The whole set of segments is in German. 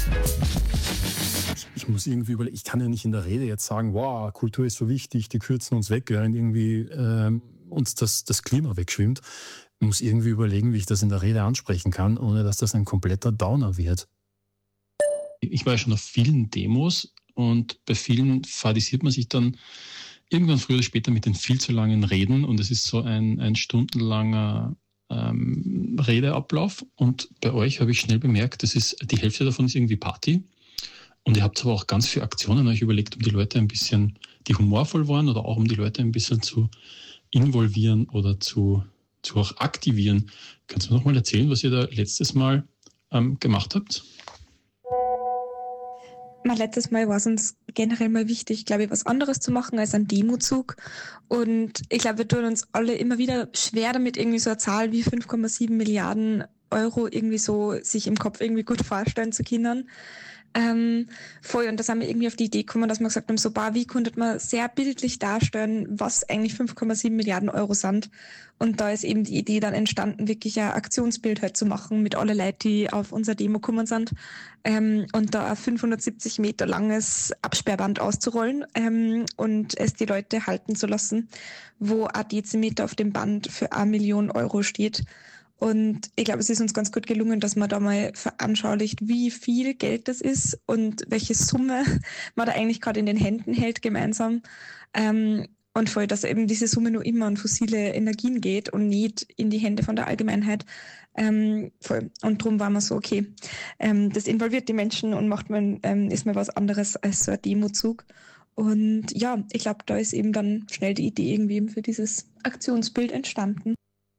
Ich muss irgendwie überlegen, ich kann ja nicht in der Rede jetzt sagen, wow, Kultur ist so wichtig, die kürzen uns weg, während irgendwie uns das Klima wegschwimmt. Ich muss irgendwie überlegen, wie ich das in der Rede ansprechen kann, ohne dass das ein kompletter Downer wird. Ich war ja schon auf vielen Demos und bei vielen fadisiert man sich dann irgendwann früher oder später mit den viel zu langen Reden und es ist so ein stundenlanger Redeablauf und bei euch habe ich schnell bemerkt, die Hälfte davon ist irgendwie Party. Und ihr habt aber auch ganz viele Aktionen euch überlegt, um die Leute ein bisschen, die humorvoll waren oder auch um die Leute ein bisschen zu involvieren oder zu auch aktivieren. Kannst du noch mal erzählen, was ihr da letztes Mal gemacht habt? Letztes Mal war es uns generell mal wichtig, glaube ich, was anderes zu machen als einen Demozug. Und ich glaube, wir tun uns alle immer wieder schwer damit, irgendwie so eine Zahl wie 5,7 Milliarden Euro irgendwie so sich im Kopf irgendwie gut vorstellen zu können. Voll, und da sind wir irgendwie auf die Idee gekommen, dass wir gesagt haben, so, wie konnte man sehr bildlich darstellen, was eigentlich 5,7 Milliarden Euro sind. Und da ist eben die Idee dann entstanden, wirklich ein Aktionsbild halt zu machen mit allen Leuten, die auf unser Demo gekommen sind. Und da ein 570 Meter langes Absperrband auszurollen und es die Leute halten zu lassen, wo ein Dezimeter auf dem Band für 1 Million Euro steht. Und ich glaube, es ist uns ganz gut gelungen, dass man da mal veranschaulicht, wie viel Geld das ist und welche Summe man da eigentlich gerade in den Händen hält gemeinsam. Und voll, dass eben diese Summe nur immer an fossile Energien geht und nicht in die Hände von der Allgemeinheit. Voll. Und darum war man so, okay, das involviert die Menschen und ist mal was anderes als so ein Demozug. Und ja, ich glaube, da ist eben dann schnell die Idee irgendwie eben für dieses Aktionsbild entstanden.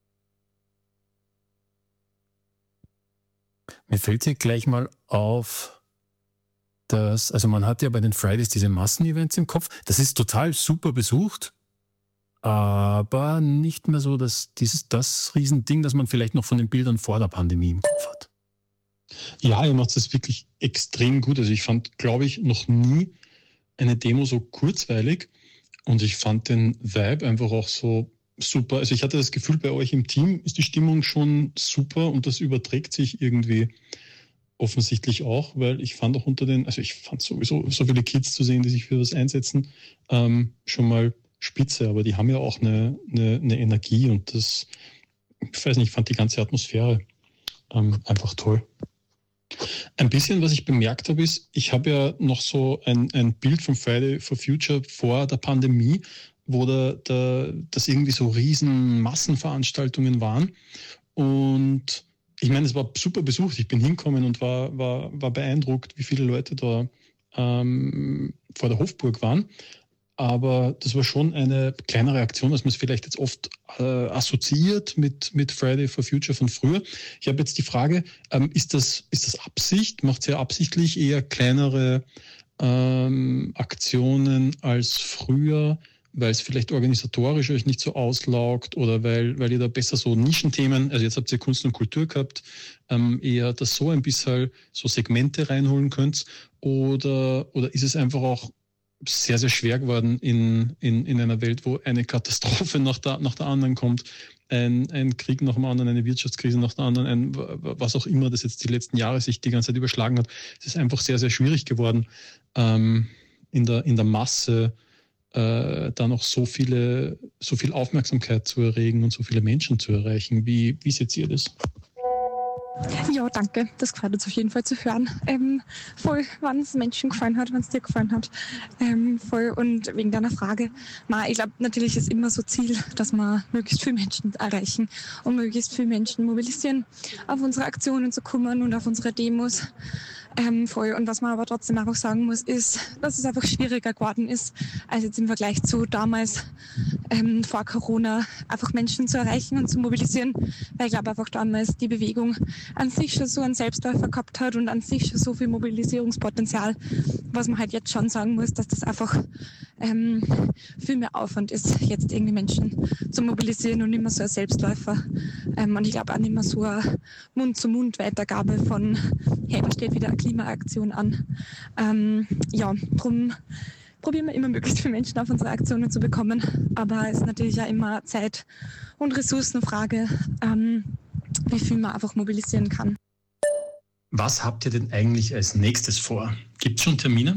Mir fällt hier gleich mal auf, also man hat ja bei den Fridays diese Massenevents im Kopf. Das ist total super besucht, aber nicht mehr so das Riesending, das man vielleicht noch von den Bildern vor der Pandemie im Kopf hat. Ja, ihr macht das wirklich extrem gut. Also ich fand, glaube ich, noch nie eine Demo so kurzweilig und ich fand den Vibe einfach auch so super. Also ich hatte das Gefühl, bei euch im Team ist die Stimmung schon super und das überträgt sich irgendwie offensichtlich auch, weil ich fand auch ich fand sowieso so viele Kids zu sehen, die sich für was einsetzen, schon mal spitze, aber die haben ja auch eine Energie und ich weiß nicht, ich fand die ganze Atmosphäre einfach toll. Ein bisschen, was ich bemerkt habe, ist, ich habe ja noch so ein Bild von Friday for Future vor der Pandemie, wo das irgendwie so riesen Massenveranstaltungen waren. Und ich meine, es war super besucht. Ich bin hingekommen und war beeindruckt, wie viele Leute da vor der Hofburg waren. Aber das war schon eine kleinere Aktion, als man es vielleicht jetzt oft assoziiert mit Friday for Future von früher. Ich habe jetzt die Frage, ist das Absicht? Macht ihr absichtlich eher kleinere Aktionen als früher, weil es vielleicht organisatorisch euch nicht so auslaugt oder weil ihr da besser so Nischenthemen, also jetzt habt ihr Kunst und Kultur gehabt, eher das so ein bisschen so Segmente reinholen könnt oder ist es einfach auch sehr, sehr schwer geworden in einer Welt, wo eine Katastrophe nach der anderen kommt, ein Krieg nach dem anderen, eine Wirtschaftskrise nach der anderen, was auch immer das jetzt die letzten Jahre sich die ganze Zeit überschlagen hat. Es ist einfach sehr, sehr schwierig geworden, in der Masse da noch so viel Aufmerksamkeit zu erregen und so viele Menschen zu erreichen. Wie seht ihr das? Ja, danke. Das gefällt uns auf jeden Fall zu hören. Voll, wenn es Menschen gefallen hat, wenn es dir gefallen hat. Voll. Und wegen deiner Frage, ich glaube, natürlich ist immer so Ziel, dass wir möglichst viele Menschen erreichen und möglichst viele Menschen mobilisieren, auf unsere Aktionen zu kommen und auf unsere Demos. Voll. Und was man aber trotzdem einfach sagen muss, ist, dass es einfach schwieriger geworden ist, als jetzt im Vergleich zu damals vor Corona, einfach Menschen zu erreichen und zu mobilisieren. Weil ich glaube einfach damals die Bewegung an sich schon so einen Selbstläufer gehabt hat und an sich schon so viel Mobilisierungspotenzial, was man halt jetzt schon sagen muss, dass das einfach viel mehr Aufwand ist, jetzt irgendwie Menschen zu mobilisieren und nicht mehr so ein Selbstläufer. Und ich glaube auch nicht mehr so eine Mund-zu-Mund-Weitergabe von, hey, da steht wieder eine Klimaaktion an. Drum probieren wir immer möglichst viele Menschen auf unsere Aktionen zu bekommen. Aber es ist natürlich auch immer Zeit- und Ressourcenfrage, wie viel man einfach mobilisieren kann. Was habt ihr denn eigentlich als nächstes vor? Gibt es schon Termine?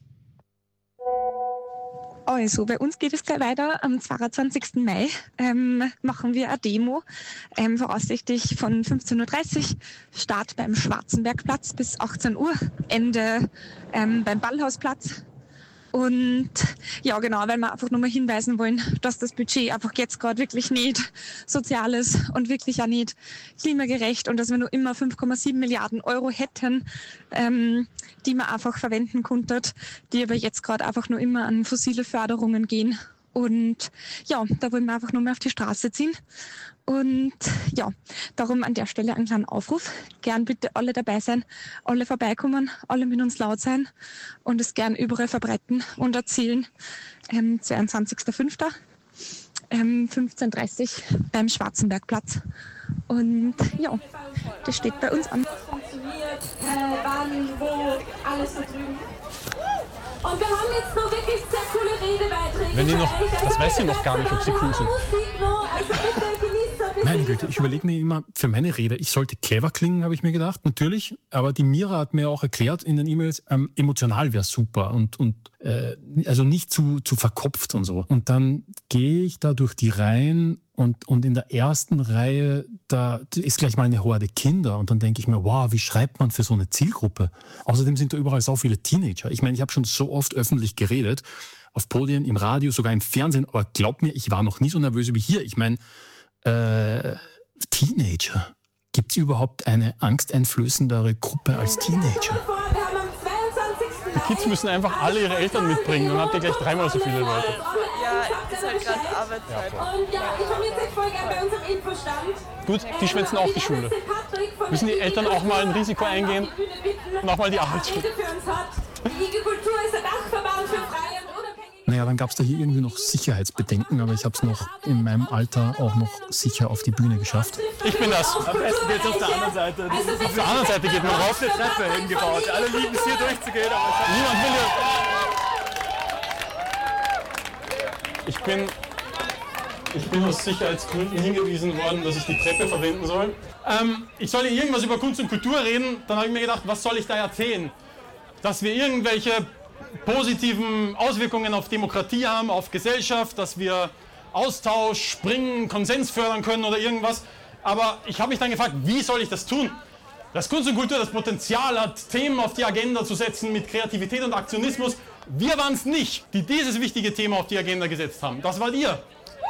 Also, bei uns geht es gleich weiter. Am 22. Mai machen wir eine Demo, voraussichtlich von 15.30 Uhr. Start beim Schwarzenbergplatz bis 18 Uhr, Ende beim Ballhausplatz. Und ja, genau, weil wir einfach nur mal hinweisen wollen, dass das Budget einfach jetzt gerade wirklich nicht sozial ist und wirklich auch nicht klimagerecht und dass wir nur immer 5,7 Milliarden Euro hätten, die man einfach verwenden konnten, die aber jetzt gerade einfach nur immer an fossile Förderungen gehen. Und ja, da wollen wir einfach nur mehr auf die Straße ziehen. Und ja, darum an der Stelle einen kleinen Aufruf. Gern bitte alle dabei sein, alle vorbeikommen, alle mit uns laut sein und es gern überall verbreiten und erzählen. 22.05. 15.30 Uhr beim Schwarzenbergplatz. Und ja, das steht bei uns an. Das funktioniert, wann, wo, alles da drüben. Und wir haben jetzt noch wirklich sehr coole Redebeiträge. Wenn die noch, das weiß sie noch gar nicht, ob sie cool sind. Meine Güte, ich überlege mir immer für meine Rede, ich sollte clever klingen, habe ich mir gedacht, natürlich. Aber die Mira hat mir auch erklärt in den E-Mails, emotional wäre super und also nicht zu verkopft und so. Und dann gehe ich da durch die Reihen und in der ersten Reihe, da ist gleich mal eine Horde Kinder. Und dann denke ich mir, wow, wie schreibt man für so eine Zielgruppe? Außerdem sind da überall so viele Teenager. Ich meine, ich habe schon so oft öffentlich geredet, auf Podien, im Radio, sogar im Fernsehen. Aber glaub mir, ich war noch nie so nervös wie hier. Ich meine, Teenager. Gibt es überhaupt eine angsteinflößendere Gruppe als Teenager? Die Kids müssen einfach alle ihre Eltern mitbringen, dann habt ihr gleich 3-mal so viele Leute. Ja, ist halt gerade Arbeitszeit. Und ja, informiert euch voll gerne bei unserem Infostand. Gut, die schwänzen auch die Schule. Müssen die Eltern auch mal ein Risiko eingehen und auch mal die Arbeitsschule? Die IG Kultur ist der Dachverband für freie und unabhängige... Naja, dann gab es da hier irgendwie noch Sicherheitsbedenken, aber ich habe es noch in meinem Alter auch noch sicher auf die Bühne geschafft. Ich bin das. Am besten geht's auf der anderen Seite. Auf der anderen Seite geht man rauf. Auf der Treppe hingebaut. Alle lieben es hier durchzugehen, aber Niemand will hier. Ich bin aus Sicherheitsgründen hingewiesen worden, dass ich die Treppe verwenden soll. Ich soll hier irgendwas über Kunst und Kultur reden. Dann habe ich mir gedacht, was soll ich da erzählen? Dass wir irgendwelche positiven Auswirkungen auf Demokratie haben, auf Gesellschaft, dass wir Austausch, Springen, Konsens fördern können oder irgendwas. Aber ich habe mich dann gefragt, wie soll ich das tun? Dass Kunst und Kultur das Potenzial hat, Themen auf die Agenda zu setzen mit Kreativität und Aktionismus. Wir waren es nicht, die dieses wichtige Thema auf die Agenda gesetzt haben. Das wart ihr.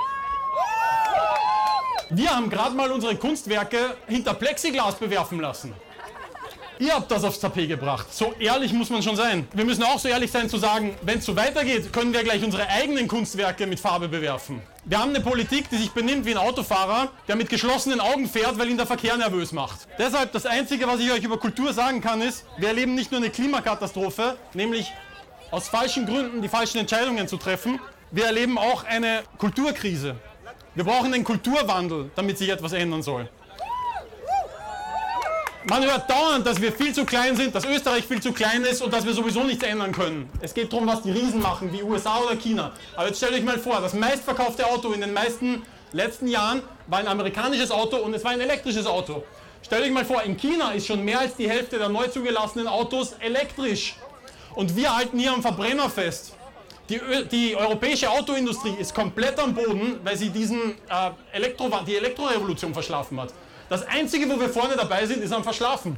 Wir haben gerade mal unsere Kunstwerke hinter Plexiglas bewerfen lassen. Ihr habt das aufs Tapet gebracht. So ehrlich muss man schon sein. Wir müssen auch so ehrlich sein zu sagen, wenn es so weitergeht, können wir gleich unsere eigenen Kunstwerke mit Farbe bewerfen. Wir haben eine Politik, die sich benimmt wie ein Autofahrer, der mit geschlossenen Augen fährt, weil ihn der Verkehr nervös macht. Deshalb das Einzige, was ich euch über Kultur sagen kann, ist, wir erleben nicht nur eine Klimakatastrophe, nämlich aus falschen Gründen die falschen Entscheidungen zu treffen. Wir erleben auch eine Kulturkrise. Wir brauchen einen Kulturwandel, damit sich etwas ändern soll. Man hört dauernd, dass wir viel zu klein sind, dass Österreich viel zu klein ist und dass wir sowieso nichts ändern können. Es geht darum, was die Riesen machen, wie USA oder China. Aber jetzt stellt euch mal vor, das meistverkaufte Auto in den meisten letzten Jahren war ein amerikanisches Auto und es war ein elektrisches Auto. Stellt euch mal vor, in China ist schon mehr als die Hälfte der neu zugelassenen Autos elektrisch. Und wir halten hier am Verbrenner fest. Die europäische Autoindustrie ist komplett am Boden, weil sie die Elektrorevolution verschlafen hat. Das Einzige, wo wir vorne dabei sind, ist am Verschlafen.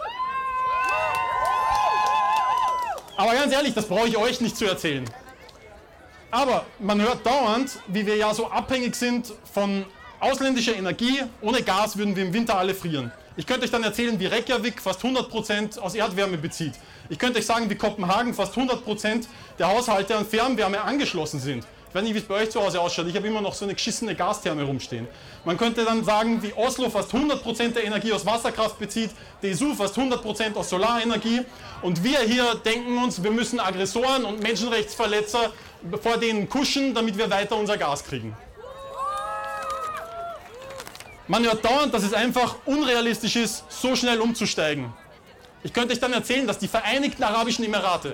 Aber ganz ehrlich, das brauche ich euch nicht zu erzählen. Aber man hört dauernd, wie wir ja so abhängig sind von ausländischer Energie. Ohne Gas würden wir im Winter alle frieren. Ich könnte euch dann erzählen, wie Reykjavik fast 100% aus Erdwärme bezieht. Ich könnte euch sagen, wie Kopenhagen fast 100% der Haushalte an Fernwärme angeschlossen sind. Ich weiß nicht, wie es bei euch zu Hause ausschaut. Ich habe immer noch so eine geschissene Gastherme rumstehen. Man könnte dann sagen, wie Oslo fast 100% der Energie aus Wasserkraft bezieht, Dessau fast 100% aus Solarenergie. Und wir hier denken uns, wir müssen Aggressoren und Menschenrechtsverletzer vor denen kuschen, damit wir weiter unser Gas kriegen. Man hört dauernd, dass es einfach unrealistisch ist, so schnell umzusteigen. Ich könnte euch dann erzählen, dass die Vereinigten Arabischen Emirate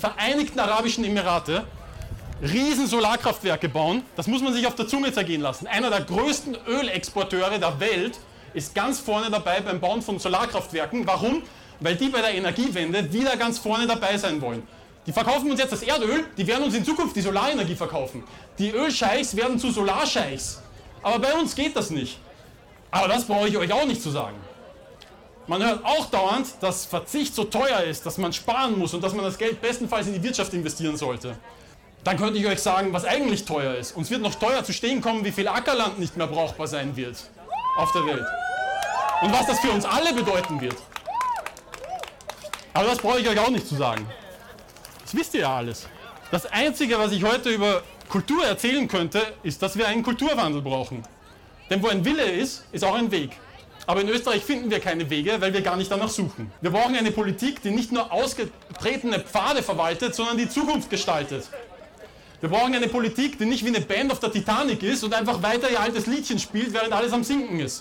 riesen Solarkraftwerke bauen. Das muss man sich auf der Zunge zergehen lassen. Einer der größten Ölexporteure der Welt ist ganz vorne dabei beim Bauen von Solarkraftwerken. Warum? weil die bei der Energiewende wieder ganz vorne dabei sein wollen. Die verkaufen uns jetzt das Erdöl, die werden uns in Zukunft die Solarenergie verkaufen. Die Ölscheichs werden zu Solarscheichs. Aber bei uns geht das nicht. Aber das brauche ich euch auch nicht zu sagen. Man hört auch dauernd, dass Verzicht so teuer ist, dass man sparen muss und dass man das Geld bestenfalls in die Wirtschaft investieren sollte. Dann könnte ich euch sagen, was eigentlich teuer ist. Uns wird noch teuer zu stehen kommen, wie viel Ackerland nicht mehr brauchbar sein wird auf der Welt. Und was das für uns alle bedeuten wird. Aber das brauche ich euch auch nicht zu sagen. Das wisst ihr ja alles. Das Einzige, was ich heute über Kultur erzählen könnte, ist, dass wir einen Kulturwandel brauchen. Denn wo ein Wille ist, ist auch ein Weg. Aber in Österreich finden wir keine Wege, weil wir gar nicht danach suchen. Wir brauchen eine Politik, die nicht nur ausgetretene Pfade verwaltet, sondern die Zukunft gestaltet. Wir brauchen eine Politik, die nicht wie eine Band auf der Titanic ist und einfach weiter ihr altes Liedchen spielt, während alles am Sinken ist.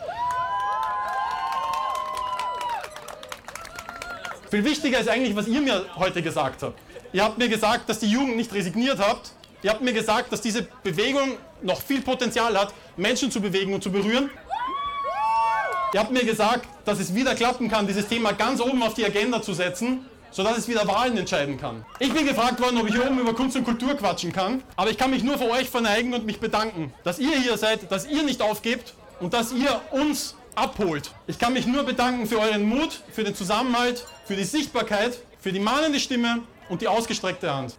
Viel wichtiger ist eigentlich, was ihr mir heute gesagt habt. Ihr habt mir gesagt, dass die Jugend nicht resigniert habt. Ihr habt mir gesagt, dass diese Bewegung noch viel Potenzial hat, Menschen zu bewegen und zu berühren. Ihr habt mir gesagt, dass es wieder klappen kann, dieses Thema ganz oben auf die Agenda zu setzen, sodass es wieder Wahlen entscheiden kann. Ich bin gefragt worden, ob ich oben über Kunst und Kultur quatschen kann, aber ich kann mich nur vor euch verneigen und mich bedanken, dass ihr hier seid, dass ihr nicht aufgebt und dass ihr uns abholt. Ich kann mich nur bedanken für euren Mut, für den Zusammenhalt, für die Sichtbarkeit, für die mahnende Stimme und die ausgestreckte Hand.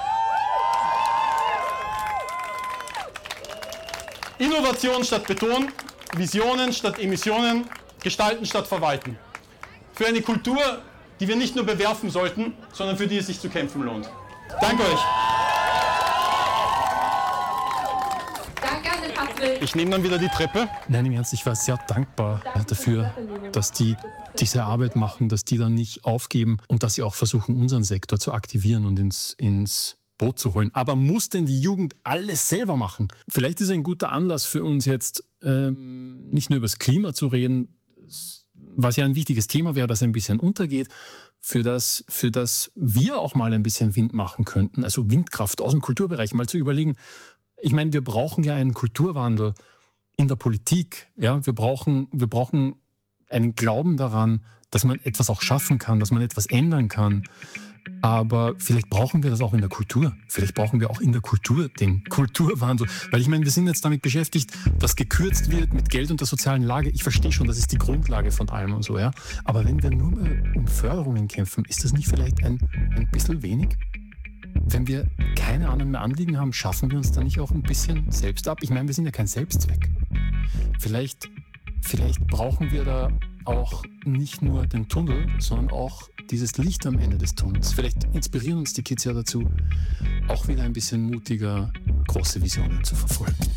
Innovation statt Beton, Visionen statt Emissionen, Gestalten statt Verwalten. Für eine Kultur, die wir nicht nur bewerfen sollten, sondern für die es sich zu kämpfen lohnt. Danke euch. Danke an den Patrick. Ich nehme dann wieder die Treppe. Nein, im Ernst, ich war sehr dankbar dafür, dass die diese Arbeit machen, dass die dann nicht aufgeben und dass sie auch versuchen, unseren Sektor zu aktivieren und ins Boot zu holen. Aber muss denn die Jugend alles selber machen? Vielleicht ist ein guter Anlass für uns jetzt, nicht nur über das Klima zu reden, was ja ein wichtiges Thema wäre, das ein bisschen untergeht, für das wir auch mal ein bisschen Wind machen könnten, also Windkraft aus dem Kulturbereich, mal zu überlegen. Ich meine, wir brauchen ja einen Kulturwandel in der Politik. Ja? Wir brauchen einen Glauben daran, dass man etwas auch schaffen kann, dass man etwas ändern kann. Aber vielleicht brauchen wir das auch in der Kultur. Vielleicht brauchen wir auch in der Kultur den Kulturwandel. Weil ich meine, wir sind jetzt damit beschäftigt, dass gekürzt wird mit Geld und der sozialen Lage. Ich verstehe schon, das ist die Grundlage von allem und so, ja. Aber wenn wir nur um Förderungen kämpfen, ist das nicht vielleicht ein bisschen wenig? Wenn wir keine anderen mehr Anliegen haben, schaffen wir uns da nicht auch ein bisschen selbst ab? Ich meine, wir sind ja kein Selbstzweck. Vielleicht brauchen wir da auch nicht nur den Tunnel, sondern auch dieses Licht am Ende des Tunnels. Vielleicht inspirieren uns die Kids ja dazu, auch wieder ein bisschen mutiger große Visionen zu verfolgen.